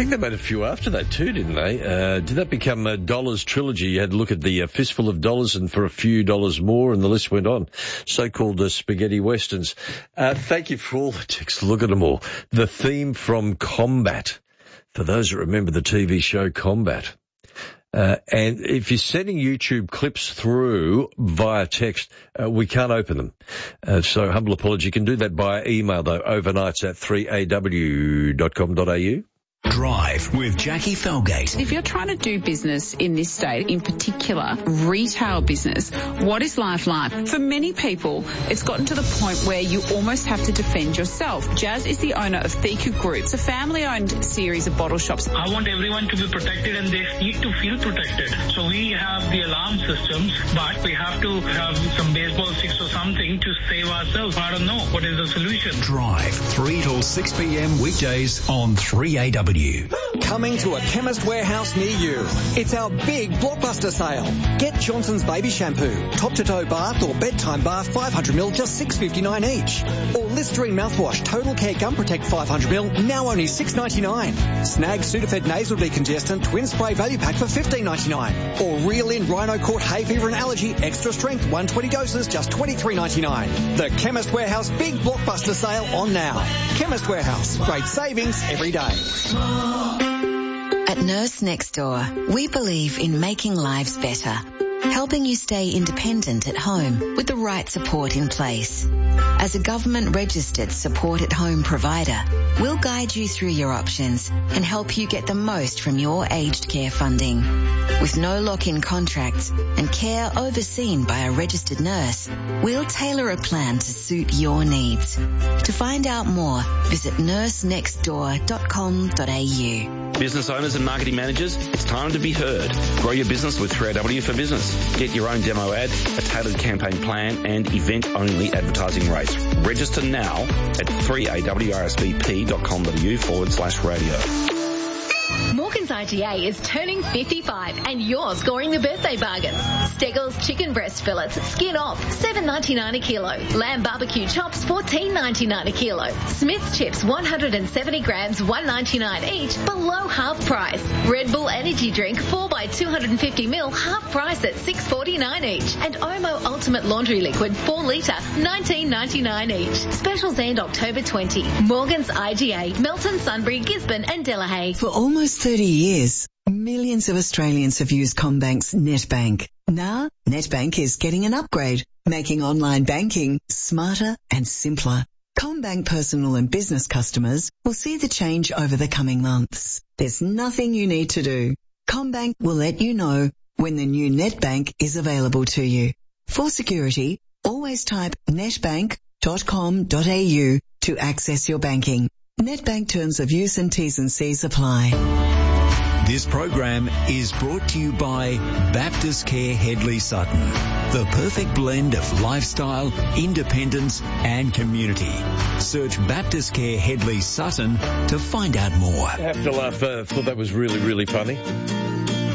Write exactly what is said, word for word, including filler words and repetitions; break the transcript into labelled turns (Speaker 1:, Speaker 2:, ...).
Speaker 1: think they made a few after that too, didn't they? Uh, did that become a Dollars trilogy? You had to look at the uh, Fistful of Dollars and For a Few Dollars More, and the list went on. So-called uh, spaghetti westerns. Uh, thank you for all the texts. Look at them all. The theme from Combat, for those that remember the T V show Combat. Uh, and if you're sending YouTube clips through via text, uh, we can't open them. Uh, so humble apology. You can do that by email, though, overnights at three a w dot com dot a u.
Speaker 2: Drive with Jackie Felgate.
Speaker 3: If you're trying to do business in this state, in particular retail business, what is life like? For many people, it's gotten to the point where you almost have to defend yourself. Jazz is the owner of Thiku Group. It's a family-owned series of bottle shops.
Speaker 4: I want everyone to be protected and they need to feel protected. So we have the alarm systems, but we have to have some baseball sticks or something to save ourselves. I don't know. What is the solution?
Speaker 2: Drive, three till six p m weekdays on three A W.
Speaker 5: Coming to a Chemist Warehouse near you. It's our big blockbuster sale. Get Johnson's Baby Shampoo, top-to-toe bath or bedtime bath five hundred milliliters, just six dollars fifty-nine each. Or Listerine mouthwash, Total Care Gum Protect five hundred milliliters, now only six dollars ninety-nine. Snag Sudafed Nasal Decongestant Twin Spray Value Pack for fifteen dollars ninety-nine. Or Reel In Rhino Court Hay Fever and Allergy Extra Strength one hundred twenty doses, just twenty-three dollars ninety-nine. The Chemist Warehouse big blockbuster sale on now. Chemist Warehouse, great savings every day.
Speaker 6: At Nurse Next Door, we believe in making lives better, helping you stay independent at home with the right support in place. As a government-registered support-at-home provider, we'll guide you through your options and help you get the most from your aged care funding. With no lock-in contracts and care overseen by a registered nurse, we'll tailor a plan to suit your needs. To find out more, visit nurse next door dot com dot a u.
Speaker 7: Business owners and marketing managers, it's time to be heard. Grow your business with three A W for Business. Get your own demo ad, a tailored campaign plan, and event-only advertising rates. Register now at three a w r s v p dot com dot a u forward slash radio.
Speaker 8: Morgan's I G A is turning fifty-five and you're scoring the birthday bargains. Steggles chicken breast fillets, skin off, seven dollars ninety-nine a kilo. Lamb barbecue chops, fourteen dollars ninety-nine a kilo. Smith's chips, one hundred seventy grams, one dollars ninety-nine each, below half price. Red Bull energy drink, four by two hundred fifty milliliters, half price at six dollars forty-nine each. And Omo Ultimate Laundry Liquid, four litre, nineteen dollars ninety-nine each. Specials end October twentieth. Morgan's I G A, Melton, Sunbury, Gisborne and Delahaye.
Speaker 9: For almost thirty years, millions of Australians have used CommBank's NetBank. Now, NetBank is getting an upgrade, making online banking smarter and simpler. CommBank personal and business customers will see the change over the coming months. There's nothing you need to do. CommBank will let you know when the new NetBank is available to you. For security, always type netbank dot com dot a u to access your banking. NetBank terms of use and T's and C's apply.
Speaker 2: This program is brought to you by Baptist Care Hedley Sutton, the perfect blend of lifestyle, independence and community. Search Baptist Care Hedley Sutton to find out more.
Speaker 1: I have to laugh. I uh, thought that was really, really funny.